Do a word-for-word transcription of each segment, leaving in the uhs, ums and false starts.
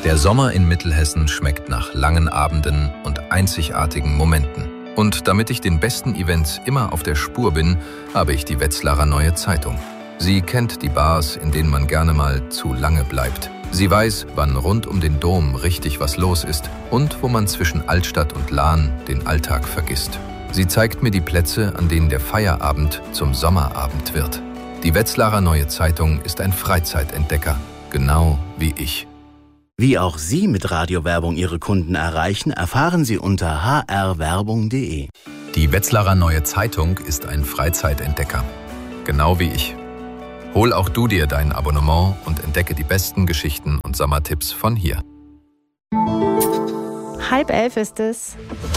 Der Sommer in Mittelhessen schmeckt nach langen Abenden und einzigartigen Momenten. Und damit ich den besten Events immer auf der Spur bin, habe ich die Wetzlarer Neue Zeitung. Sie kennt die Bars, in denen man gerne mal zu lange bleibt. Sie weiß, wann rund um den Dom richtig was los ist und wo man zwischen Altstadt und Lahn den Alltag vergisst. Sie zeigt mir die Plätze, an denen der Feierabend zum Sommerabend wird. Die Wetzlarer Neue Zeitung ist ein Freizeitentdecker, genau wie ich. Wie auch Sie mit Radiowerbung Ihre Kunden erreichen, erfahren Sie unter h r werbung punkt d e. Die Wetzlarer Neue Zeitung ist ein Freizeitentdecker, genau wie ich. Hol auch du dir dein Abonnement und entdecke die besten Geschichten und Sommertipps von hier. Halb elf ist es.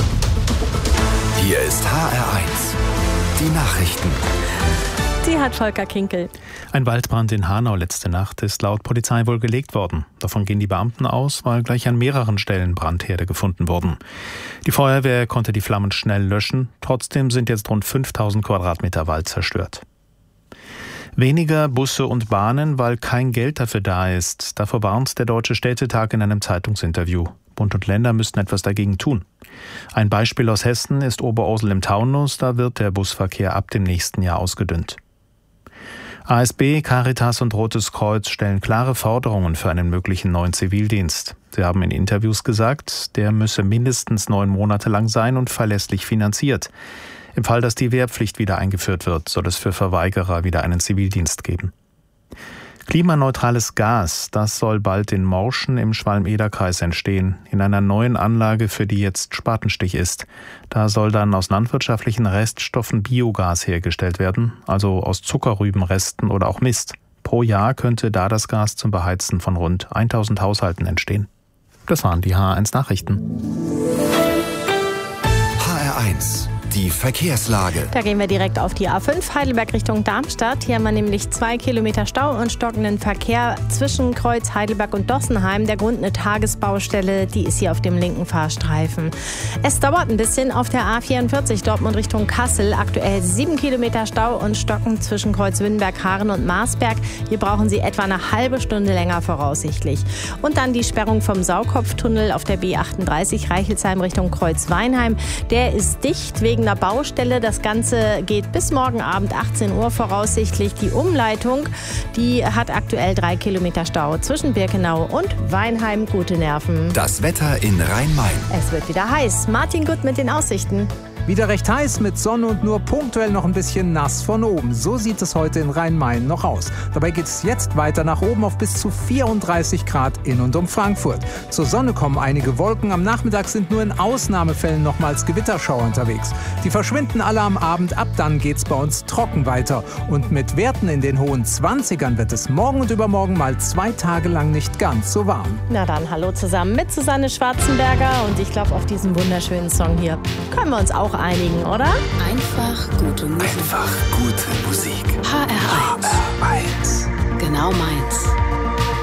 Hier ist H R eins. Die Nachrichten. Die hat Volker Kinkel. Ein Waldbrand in Hanau letzte Nacht ist laut Polizei wohl gelegt worden. Davon gehen die Beamten aus, weil gleich an mehreren Stellen Brandherde gefunden wurden. Die Feuerwehr konnte die Flammen schnell löschen. Trotzdem sind jetzt rund fünftausend Quadratmeter Wald zerstört. Weniger Busse und Bahnen, weil kein Geld dafür da ist. Davor warnt der Deutsche Städtetag in einem Zeitungsinterview. Bund und Länder müssten etwas dagegen tun. Ein Beispiel aus Hessen ist Oberursel im Taunus. Da wird der Busverkehr ab dem nächsten Jahr ausgedünnt. A S B, Caritas und Rotes Kreuz stellen klare Forderungen für einen möglichen neuen Zivildienst. Sie haben in Interviews gesagt, der müsse mindestens neun Monate lang sein und verlässlich finanziert. Im Fall, dass die Wehrpflicht wieder eingeführt wird, soll es für Verweigerer wieder einen Zivildienst geben. Klimaneutrales Gas, das soll bald in Morschen im Schwalm-Eder-Kreis entstehen, in einer neuen Anlage, für die jetzt Spatenstich ist. Da soll dann aus landwirtschaftlichen Reststoffen Biogas hergestellt werden, also aus Zuckerrübenresten oder auch Mist. Pro Jahr könnte da das Gas zum Beheizen von rund tausend Haushalten entstehen. Das waren die H R eins Nachrichten. H R eins. Die Verkehrslage. Da gehen wir direkt auf die A fünf Heidelberg Richtung Darmstadt. Hier haben wir nämlich zwei Kilometer Stau und stockenden Verkehr zwischen Kreuz Heidelberg und Dossenheim. Der Grund eine Tagesbaustelle, die ist hier auf dem linken Fahrstreifen. Es dauert ein bisschen auf der A vierundvierzig Dortmund Richtung Kassel. Aktuell sieben Kilometer Stau und Stocken zwischen Kreuz Wittenberg, Haaren und Marsberg. Hier brauchen Sie etwa eine halbe Stunde länger voraussichtlich. Und dann die Sperrung vom Saukopftunnel auf der B achtunddreißig Reichelsheim Richtung Kreuz Weinheim. Der ist dicht wegen einer Baustelle. Das Ganze geht bis morgen Abend achtzehn Uhr voraussichtlich. Die Umleitung, die hat aktuell drei Kilometer Stau zwischen Birkenau und Weinheim. Gute Nerven. Das Wetter in Rhein-Main. Es wird wieder heiß. Martin Gut mit den Aussichten. Wieder recht heiß mit Sonne und nur punktuell noch ein bisschen nass von oben. So sieht es heute in Rhein-Main noch aus. Dabei geht es jetzt weiter nach oben auf bis zu vierunddreißig Grad in und um Frankfurt. Zur Sonne kommen einige Wolken. Am Nachmittag sind nur in Ausnahmefällen nochmals Gewitterschauer unterwegs. Die verschwinden alle am Abend. Ab dann geht's bei uns trocken weiter. Und mit Werten in den hohen zwanzigern wird es morgen und übermorgen mal zwei Tage lang nicht ganz so warm. Na dann, hallo zusammen mit Susanne Schwarzenberger. Und ich glaube, auf diesen wunderschönen Song hier können wir uns auch einigen, oder? Einfach gute Musik. Einfach gute Musik. H R eins. H R eins. Genau meins.